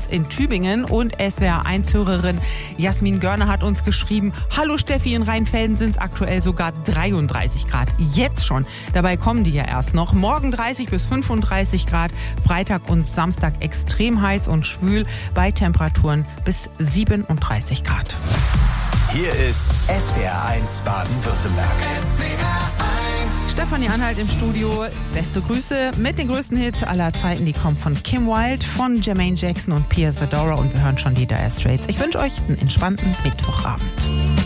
jetzt in Tübingen. Und SWR1-Hörerin Jasmin Görner hat uns geschrieben, hallo Steffi, in Rheinfelden sind es aktuell sogar 33 Grad. Jetzt schon. Dabei kommen die ja erst noch. Morgen 30 bis 35 Grad. Freitag und Samstag extrem heiß und schwül bei Temperaturen bis 37 Grad. Hier ist SWR1 Baden-Württemberg. Stefanie Anhalt im Studio. Beste Grüße mit den größten Hits aller Zeiten. Die kommen von Kim Wilde, von Jermaine Jackson und Pia Zadora. Und wir hören schon die Dire Straits. Ich wünsche euch einen entspannten Mittwochabend.